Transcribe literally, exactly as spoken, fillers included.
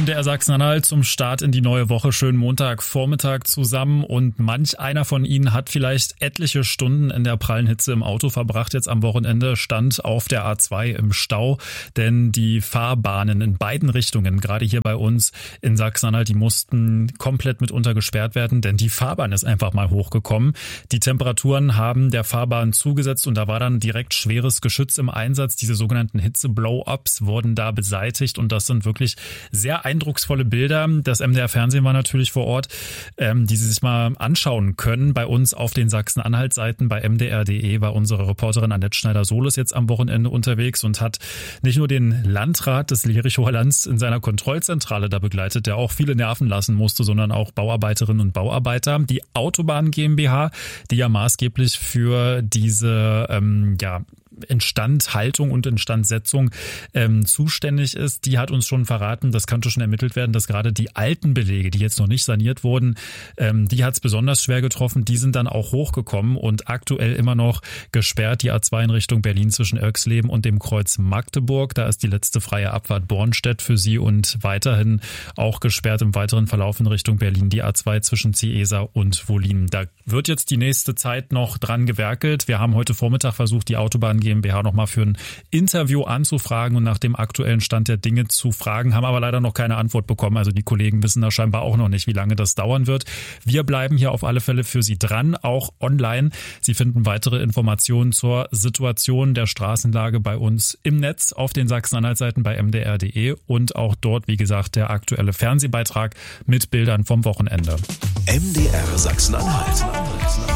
D R Sachsen-Anhalt zum Start in die neue Woche. Schönen Montagvormittag zusammen und manch einer von Ihnen hat vielleicht etliche Stunden in der prallen Hitze im Auto verbracht. Jetzt am Wochenende stand auf der A zwei im Stau, denn die Fahrbahnen in beiden Richtungen, gerade hier bei uns in Sachsen-Anhalt, die mussten komplett mitunter gesperrt werden, denn die Fahrbahn ist einfach mal hochgekommen. Die Temperaturen haben der Fahrbahn zugesetzt und da war dann direkt schweres Geschütz im Einsatz. Diese sogenannten Hitze-Blow-Ups wurden da beseitigt und das sind wirklich sehr eindrucksvolle Bilder. Das M D R-Fernsehen war natürlich vor Ort, ähm, die Sie sich mal anschauen können. Bei uns auf den Sachsen-Anhalt-Seiten bei m d r punkt d e war unsere Reporterin Annette Schneider-Sohles jetzt am Wochenende unterwegs und hat nicht nur den Landrat des Lerichower Lands in seiner Kontrollzentrale da begleitet, der auch viele Nerven lassen musste, sondern auch Bauarbeiterinnen und Bauarbeiter. Die Autobahn GmbH, die ja maßgeblich für diese ähm, ja Instandhaltung und Instandsetzung ähm, zuständig ist, die hat uns schon verraten, das konnte schon ermittelt werden, dass gerade die alten Belege, die jetzt noch nicht saniert wurden, ähm, die hat es besonders schwer getroffen, die sind dann auch hochgekommen und aktuell immer noch gesperrt, die A zwei in Richtung Berlin zwischen Erxleben und dem Kreuz Magdeburg, da ist die letzte freie Abfahrt Bornstedt für Sie und weiterhin auch gesperrt im weiteren Verlauf in Richtung Berlin, die A zwei zwischen Ciesa und Wollin. Da wird jetzt die nächste Zeit noch dran gewerkelt. Wir haben heute Vormittag versucht, die Autobahn GmbH nochmal für ein Interview anzufragen und nach dem aktuellen Stand der Dinge zu fragen, haben aber leider noch keine Antwort bekommen. Also die Kollegen wissen da scheinbar auch noch nicht, wie lange das dauern wird. Wir bleiben hier auf alle Fälle für Sie dran, auch online. Sie finden weitere Informationen zur Situation der Straßenlage bei uns im Netz auf den Sachsen-Anhalt-Seiten bei m d r punkt d e und auch dort, wie gesagt, der aktuelle Fernsehbeitrag mit Bildern vom Wochenende. M D R Sachsen-Anhalt.